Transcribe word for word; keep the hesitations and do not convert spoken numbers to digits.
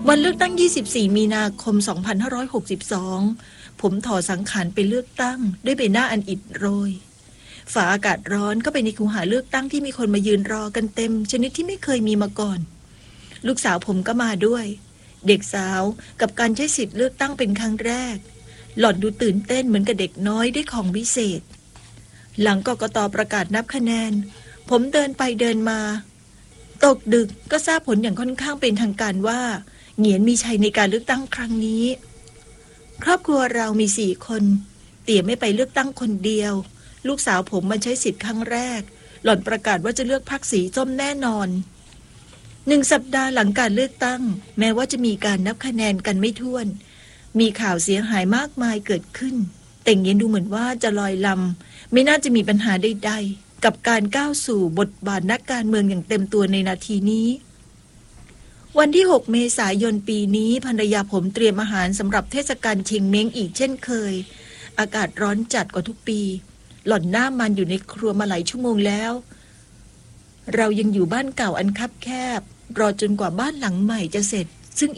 วันเลือกตั้งยี่สิบสี่มีนาคมสองพันห้าร้อยหกสิบสองผมถอสังขารไปเลือกตั้งด้วยใบหน้าอันอิดโรยฝ่าอากาศร้อนก็ไปในคูหาเลือกตั้งที่มีคนมายืนรอกันเต็มชนิดที่ไม่เคยมีมาก่อนลูกสาวผมก็มาด้วยเด็กสาวกับการใช้สิทธิ์เลือกตั้งเป็นครั้งแรกหล่อนดูตื่นเต้นเหมือนกับเด็กน้อยได้ของวิเศษหลังกกต.ประกาศนับคะแนนผมเดินไปเดินมาตกดึกก็ทราบผลอย่างค่อนข้างเป็นทางการว่าเหงียนมีชัยในการเลือกตั้งครั้งนี้ครอบครัวเรามีสี่คนเตี่ยไม่ไปเลือกตั้งคนเดียวลูกสาวผมมาใช้สิทธิ์ครั้งแรกหล่อนประกาศว่าจะเลือกพรรคสีส้มแน่นอนหนึ่งสัปดาห์หลังการเลือกตั้งแม้ว่าจะมีการนับคะแนนกันไม่ถ้วนมีข่าวเสียหายมากมายเกิดขึ้นแต่เหงียนดูเหมือนว่าจะลอยลำไม่น่าจะมีปัญหาใดๆกับการก้าวสู่บทบาทนักการเมืองอย่างเต็มตัวในนาทีนี้วันที่หกเมษายนปีนี้ภรรยาผมเตรียมอาหารสำหรับเทศกาลเชงเม้งอีกเช่นเคยอากาศร้อนจัดกว่าทุกปีหล่อนหน้ามันอยู่ในครัวมาหลายชั่วโมงแล้วเรายังอยู่บ้านเก่าอันคับแคบรอจนกว่าบ้านหลังใหม่จะเสร็จ